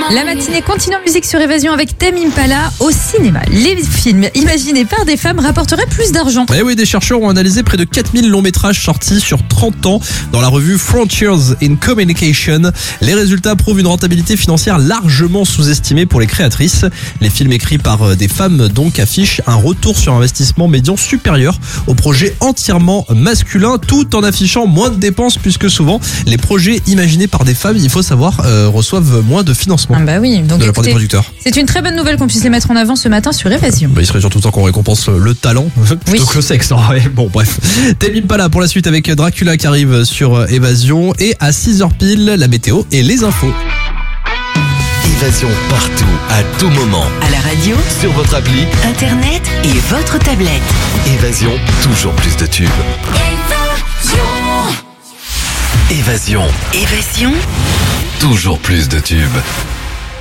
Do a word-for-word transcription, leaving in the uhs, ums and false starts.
La matinée continue en musique sur Évasion avec Tame Impala au cinéma. Les films imaginés par des femmes rapporteraient plus d'argent. Eh oui, des chercheurs ont analysé près de quatre mille longs métrages sortis sur trente ans dans la revue Frontiers in Communication. Les résultats prouvent une rentabilité financière largement sous-estimée pour les créatrices. Les films écrits par des femmes donc affichent un retour sur investissement médian supérieur aux projets entièrement masculins, tout en affichant moins de dépenses puisque souvent les projets imaginés par des femmes, il faut savoir, euh, reçoivent moins de financement. Ah bah oui, donc de la part des producteurs. C'est une très bonne nouvelle qu'on puisse les mettre en avant ce matin sur Évasion. Bah, il serait surtout temps qu'on récompense le talent plutôt oui. que le sexe. Hein. Ouais, bon, bref. Tame Impala pour la suite avec Dracula qui arrive sur Évasion. Et à six heures pile, la météo et les infos. Évasion partout, à tout moment. À la radio, sur votre appli, internet et votre tablette. Évasion, toujours plus de tubes. Évasion. Évasion, Toujours plus de tubes.